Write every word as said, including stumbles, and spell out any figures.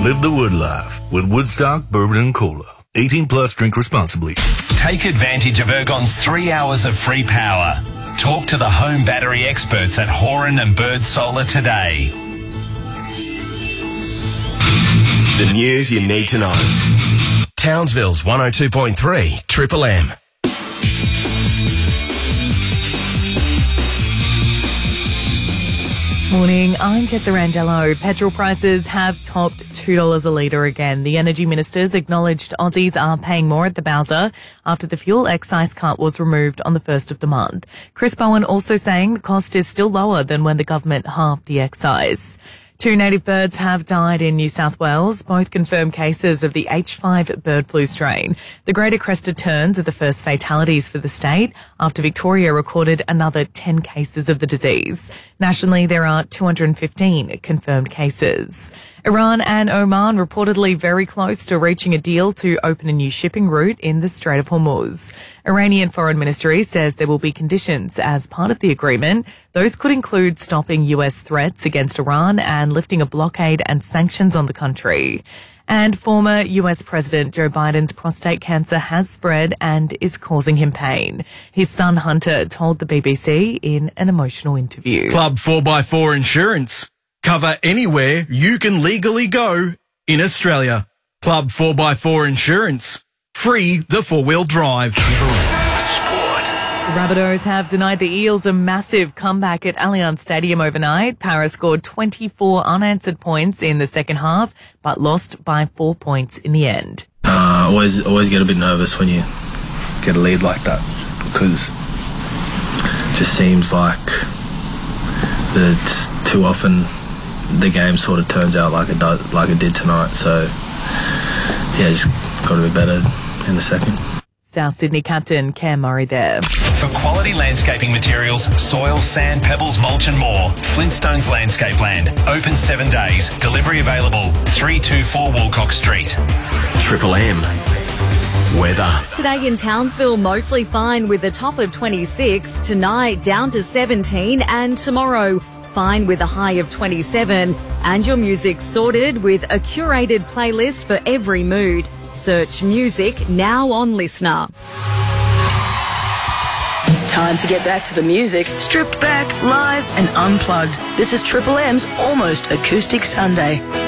Live the Wood life with Woodstock Bourbon and Cola. eighteen plus, drink responsibly. Take advantage of Ergon's three hours of free power. Talk to the home battery experts at Horan and Bird Solar today. The news you need to know. Townsville's one oh two point three Triple M. Morning, I'm Tessa Randello. Petrol prices have topped two dollars a litre again. The Energy Ministers acknowledged Aussies are paying more at the Bowser after the fuel excise cut was removed on the first of the month. Chris Bowen also saying the cost is still lower than when the government halved the excise. Two native birds have died in New South Wales, both confirmed cases of the H five bird flu strain. The greater crested terns are the first fatalities for the state after Victoria recorded another ten cases of the disease. Nationally, there are two hundred fifteen confirmed cases. Iran and Oman reportedly very close to reaching a deal to open a new shipping route in the Strait of Hormuz. Iranian Foreign Ministry says there will be conditions as part of the agreement. Those could include stopping U S threats against Iran and lifting a blockade and sanctions on the country. And former U S President Joe Biden's prostate cancer has spread and is causing him pain. His son Hunter told the B B C in an emotional interview. Club four by four Insurance. Cover anywhere you can legally go in Australia. Club four by four Insurance. Free the four-wheel drive. Sport. The Rabbitohs have denied the Eels a massive comeback at Allianz Stadium overnight. Para scored twenty-four unanswered points in the second half, but lost by four points in the end. Uh, always, always get a bit nervous when you get a lead like that, because it just seems like that too often the game sort of turns out like it does, like it did tonight. So yeah, just got to be better in the second. South Sydney captain Cam Murray there. For quality landscaping materials, soil, sand, pebbles, mulch and more, Flintstones Landscape Land. Open seven days. Delivery available. three two four Wilcox Street. Triple M. Weather. Today in Townsville, mostly fine with a top of twenty-six. Tonight, down to seventeen. And tomorrow, fine with a high of twenty-seven. And your music sorted with a curated playlist for every mood. Search music now on Listener. Time to get back to the music, stripped back, live and unplugged. This is Triple M's Almost Acoustic Sunday.